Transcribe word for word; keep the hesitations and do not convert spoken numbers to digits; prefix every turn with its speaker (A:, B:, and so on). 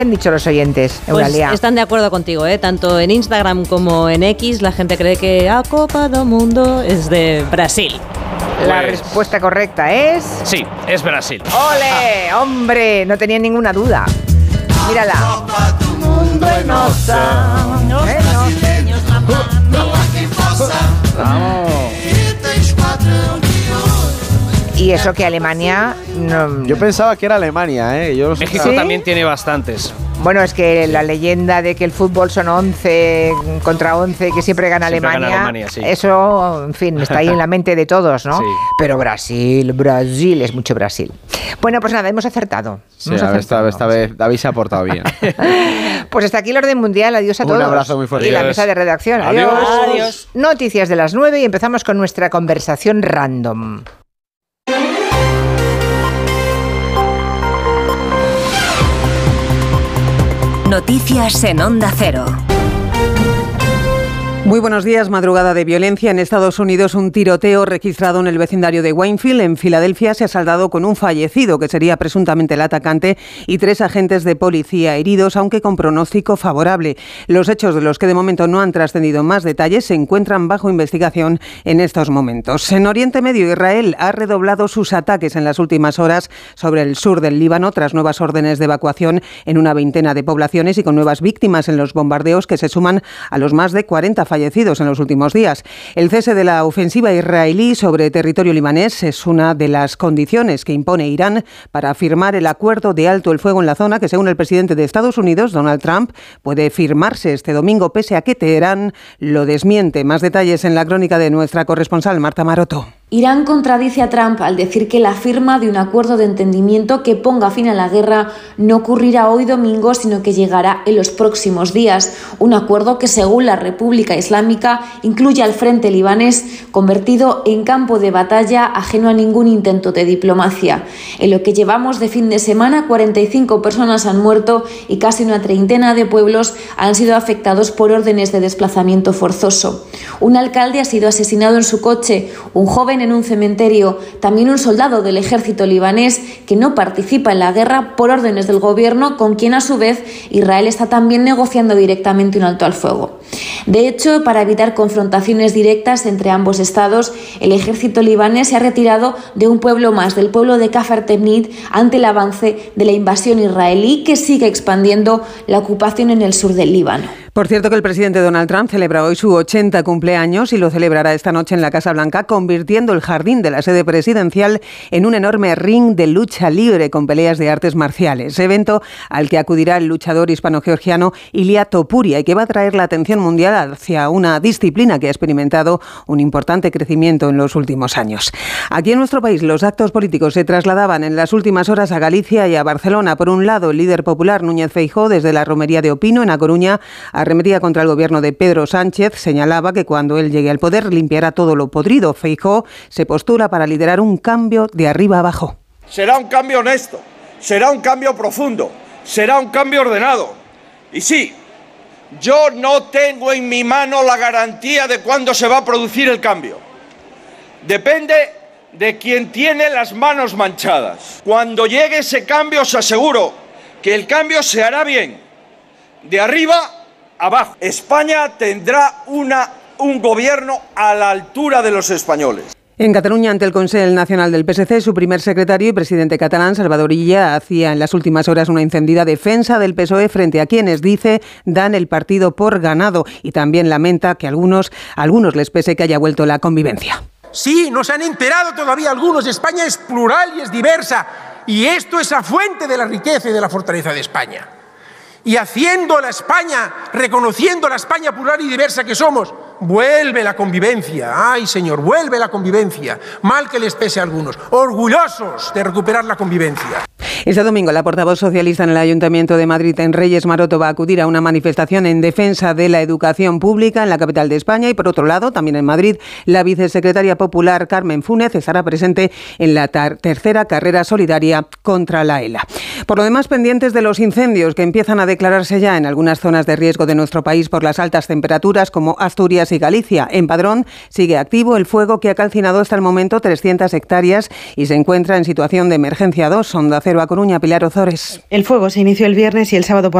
A: han dicho los oyentes, Eulalia?
B: Pues están de acuerdo contigo, ¿eh? Tanto en Instagram como en X, la gente cree que a Copa do Mundo es de Brasil.
A: La
C: Pues...
A: respuesta correcta es...
C: Sí, es Brasil.
A: ¡Ole! ¡Hombre! No tenía ninguna duda. Mírala. Copa do Mundo é nosa. ¿Eh? Vamos. Y eso que Alemania... No...
D: Yo pensaba que era Alemania, ¿eh? Yo no sé.
C: México
A: ¿Sí?
C: también tiene bastantes.
A: Bueno, es que la leyenda de que el fútbol son once contra once y que siempre gana
C: Siempre
A: Alemania,
C: gana Alemania, sí.
A: Eso, en fin, está ahí en la mente de todos, ¿no?
C: Sí.
A: Pero Brasil, Brasil, es mucho Brasil. Bueno, pues nada, hemos acertado.
D: Sí,
A: hemos
D: esta,
A: acertado.
D: esta vez David se ha portado bien.
A: Pues hasta aquí el orden mundial. Adiós a
D: Un
A: todos.
D: abrazo muy fuerte.
A: Y la
C: Adiós.
A: mesa de redacción.
C: Adiós.
B: Adiós.
A: Noticias de las nueve y empezamos con nuestra conversación random.
E: Noticias en Onda Cero.
F: Muy buenos días. Madrugada de violencia en Estados Unidos. Un tiroteo registrado en el vecindario de Wynnefield, en Filadelfia, se ha saldado con un fallecido, que sería presuntamente el atacante, y tres agentes de policía heridos, aunque con pronóstico favorable. Los hechos, de los que de momento no han trascendido más detalles, se encuentran bajo investigación en estos momentos. En Oriente Medio, Israel ha redoblado sus ataques en las últimas horas sobre el sur del Líbano, tras nuevas órdenes de evacuación en una veintena de poblaciones y con nuevas víctimas en los bombardeos que se suman a los más de cuarenta fallecidos en los últimos días. El cese de la ofensiva israelí sobre territorio libanés es una de las condiciones que impone Irán para firmar el acuerdo de alto el fuego en la zona, que según el presidente de Estados Unidos, Donald Trump, puede firmarse este domingo, pese a que Teherán lo desmiente. Más detalles en la crónica de nuestra corresponsal Marta Maroto.
G: Irán contradice a Trump al decir que la firma de un acuerdo de entendimiento que ponga fin a la guerra no ocurrirá hoy domingo, sino que llegará en los próximos días. Un acuerdo que, según la República Islámica, incluye al frente libanés, convertido en campo de batalla ajeno a ningún intento de diplomacia. En lo que llevamos de fin de semana, cuarenta y cinco personas han muerto y casi una treintena de pueblos han sido afectados por órdenes de desplazamiento forzoso. Un alcalde ha sido asesinado en su coche, un joven en un cementerio, también un soldado del ejército libanés que no participa en la guerra por órdenes del gobierno, con quien a su vez Israel está también negociando directamente un alto al fuego. De hecho, para evitar confrontaciones directas entre ambos estados, el ejército libanés se ha retirado de un pueblo más, del pueblo de Kafar Temnit, ante el avance de la invasión israelí, que sigue expandiendo la ocupación en el sur del Líbano.
F: Por cierto, que el presidente Donald Trump celebra hoy su ochenta cumpleaños y lo celebrará esta noche en la Casa Blanca, convirtiendo el jardín de la sede presidencial en un enorme ring de lucha libre con peleas de artes marciales. Evento al que acudirá el luchador hispano-georgiano Ilia Topuria y que va a traer la atención mundial hacia una disciplina que ha experimentado un importante crecimiento en los últimos años. Aquí en nuestro país, los actos políticos se trasladaban en las últimas horas a Galicia y a Barcelona. Por un lado, el líder popular Núñez Feijóo, desde la romería de Opino, en A Coruña, arremetía contra el gobierno de Pedro Sánchez. Señalaba que cuando él llegue al poder limpiará todo lo podrido. Feijóo se postula para liderar un cambio de arriba abajo.
H: Será un cambio honesto, será un cambio profundo, será un cambio ordenado. Y sí, yo no tengo en mi mano la garantía de cuándo se va a producir el cambio. Depende de quien tiene las manos manchadas. Cuando llegue ese cambio, os aseguro que el cambio se hará bien, de arriba abajo. España tendrá una, un gobierno a la altura de los españoles.
F: En Cataluña, ante el Consell Nacional del P S C, su primer secretario y presidente catalán, Salvador Illa, hacía en las últimas horas una encendida defensa del P S O E frente a quienes, dice, dan el partido por ganado, y también lamenta que a algunos, a algunos les pese que haya vuelto la convivencia.
I: Sí, no se han enterado todavía algunos. España es plural y es diversa, y esto es la fuente de la riqueza y de la fortaleza de España. Y haciendo la España, reconociendo la España plural y diversa que somos, vuelve la convivencia. Ay, señor, vuelve la convivencia. Mal que les pese a algunos. Orgullosos de recuperar la convivencia.
F: Este domingo, la portavoz socialista en el Ayuntamiento de Madrid, en Reyes Maroto, va a acudir a una manifestación en defensa de la educación pública en la capital de España. Y por otro lado, también en Madrid, la vicesecretaria popular Carmen Fúnez estará presente en la tar- tercera carrera solidaria contra la ELA. Por lo demás, pendientes de los incendios que empiezan a declararse ya en algunas zonas de riesgo de nuestro país por las altas temperaturas, como Asturias Asturias y Galicia. En Padrón sigue activo el fuego que ha calcinado hasta el momento trescientas hectáreas y se encuentra en situación de emergencia dos. Onda Cero a Coruña, Pilar Ozores.
J: El fuego se inició el viernes y el sábado por